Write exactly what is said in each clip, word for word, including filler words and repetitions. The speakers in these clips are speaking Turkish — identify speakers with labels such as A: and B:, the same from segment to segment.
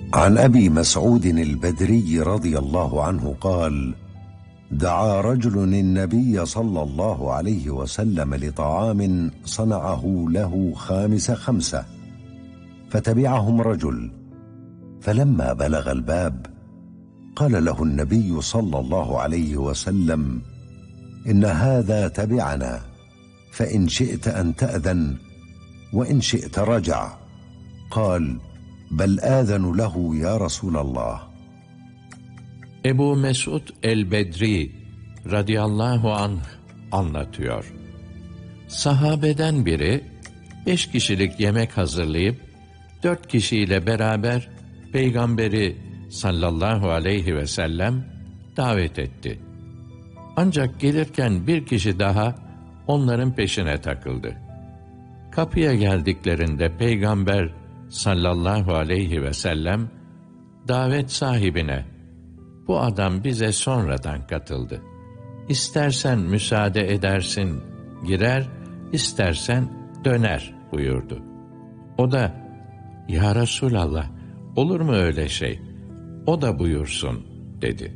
A: عن أبي مسعود البدري رضي الله عنه قال: دعا رجل النبي صلى الله عليه وسلم لطعام صنعه له خامس خمسة، فتبعهم رجل، فلما بلغ الباب قال له النبي صلى الله عليه وسلم: إن هذا تبعنا، فإن شئت أن تأذن وإن شئت رجع. قال: بل آذن له يا رسول الله.
B: Ebu Mesud el-Bedri radıyallahu anh anlatıyor. Sahabeden biri beş kişilik yemek hazırlayıp dört kişiyle beraber Peygamberi sallallahu aleyhi ve sellem davet etti. Ancak gelirken bir kişi daha onların peşine takıldı. Kapıya geldiklerinde Peygamber sallallahu aleyhi ve sellem davet sahibine, bu adam bize sonradan katıldı. İstersen müsaade edersin, girer, istersen döner buyurdu. O da, ya Resulallah, olur mu öyle şey? O da buyursun dedi.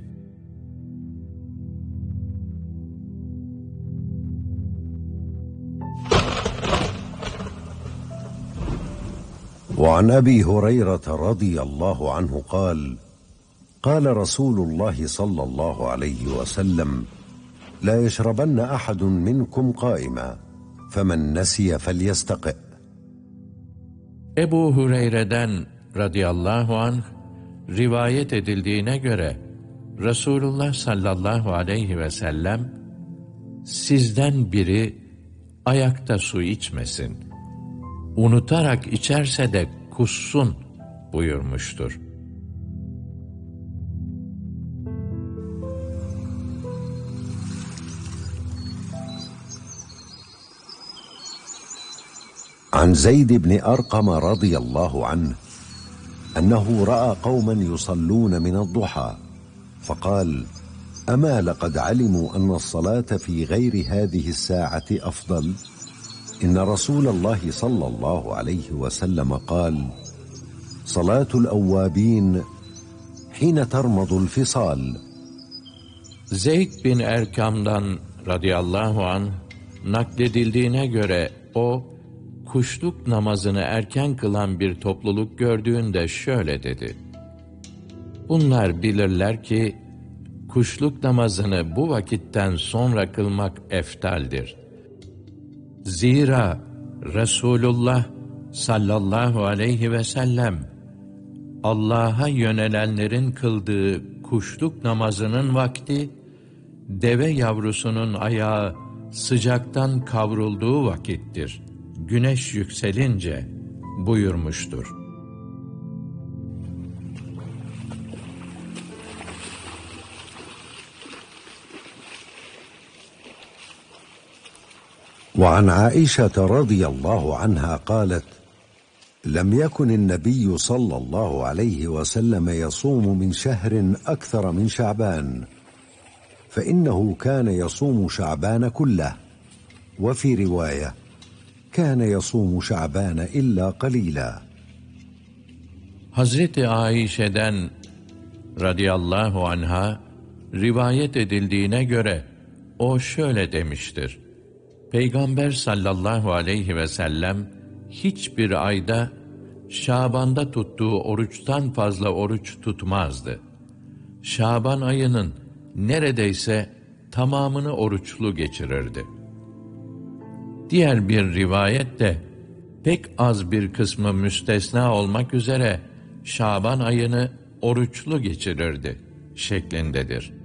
A: وعن أبي هريرة رضي الله عنه قال: قال رسول الله صلى الله عليه وسلم: لا يشربن أحد منكم قائما فمن نسي فليستقئ.
B: Ebu Hureyre'den radıyallahu anh rivayet edildiğine göre Resulullah sallallahu aleyhi ve sellem, sizden biri ayakta su içmesin, unutarak içerse de kussun buyurmuştur.
A: عن زيد بن أرقم رضي الله عنه أنه رأى قوما يصلون من الضحى فقال: أما لقد علموا أن الصلاة في غير هذه الساعة أفضل؟ إن رسول الله صلى الله عليه وسلم قال: صلاة الأوابين حين ترمض الفصال.
B: Zeyd bin Erkam'dan radıyallahu anh nakledildiğine göre o, kuşluk namazını erken kılan bir topluluk gördüğünde şöyle dedi: bunlar bilirler ki kuşluk namazını bu vakitten sonra kılmak eftaldir. Zira Resulullah sallallahu aleyhi ve sellem Allah'a yönelenlerin kıldığı kuşluk namazının vakti, deve yavrusunun ayağı sıcaktan kavrulduğu vakittir, güneş yükselince buyurmuştur.
A: وعن عائشة رضي الله عنها قالت: لم يكن النبي صلى الله عليه وسلم يصوم من شهر أكثر من شعبان، فإنه كان يصوم شعبان كله، وفي رواية: كان يصوم شعبان إلا قليلا.
B: Hazreti Ayşe'den radıyallahu anha rivayet edildiğine göre o şöyle demiştir: Peygamber sallallahu aleyhi ve sellem hiçbir ayda Şaban'da tuttuğu oruçtan fazla oruç tutmazdı. Şaban ayının neredeyse tamamını oruçlu geçirirdi. Diğer bir rivayette pek az bir kısmı müstesna olmak üzere Şaban ayını oruçlu geçirirdi şeklindedir.